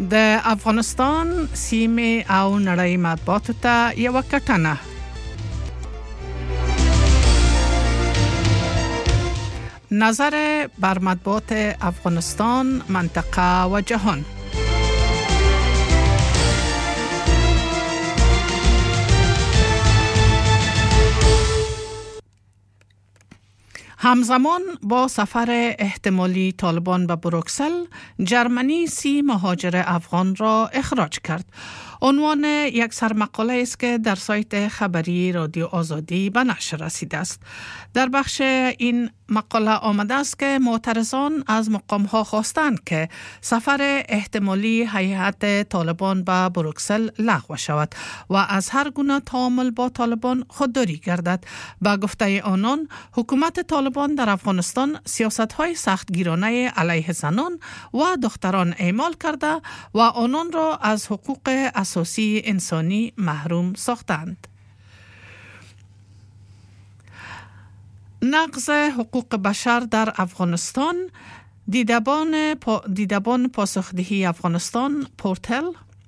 د افغانستان سیمه او نړۍ مطبوعاتو ته یو کټنه. نظر بر مطبوعات افغانستان، منطقه و جهان. همزمان با سفر احتمالی طالبان به بروکسل، جرمنی 30 مهاجر افغان را اخراج کرد. عنوان یک سرمقاله است که در سایت خبری رادیو آزادی به نشر رسیده است. در بخش این مقاله آمده است که معترضان از مقام‌ها خواستند که سفر احتمالی هیئت طالبان به بروکسل لغو شود و از هر گونه تعامل با طالبان خودداری گردد. به گفته آنان، حکومت طالبان در افغانستان سیاست‌های سختگیرانه علیه زنان و دختران اعمال کرده و آنان را از حقوق اساسی انسانی محروم ساختند. نقض حقوق بشر در افغانستان، دیدبان پاسخدهی افغانستان پورتل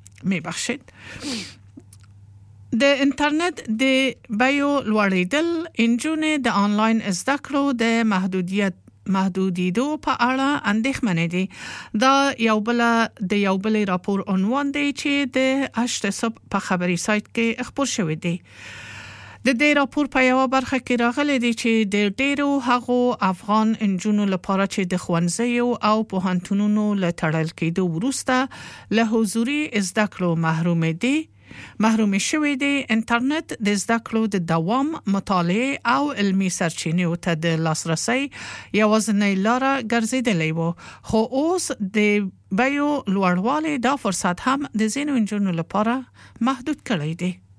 د انټرنیټ د بیو لوړېدل، انجونې د آنلاین زده کړو د محدودیدو په اړه اندېښمنې دي. دا یو بل راپور عنوان دی چې د 8 صبح په خبري سایت کې خپور شوی دی. د دې راپور په یو برخه کې راغلی دی چې د ډیرو هغو افغان انجونو لپاره چې د ښوونځیو او پوهنتونونو له تړل کېدو وروسته له حضوري زده کړو محروم شوی دی، انټرنیټ د زده کړو د دوام، مطالعه او علمي سرچینو ته د لاسرسي یوازینۍ لاره ګرځیدلې وو. خو اوس د بیو لوړوالی دا فرصت هم د ځینو انجونو لپاره محدود کړی دی.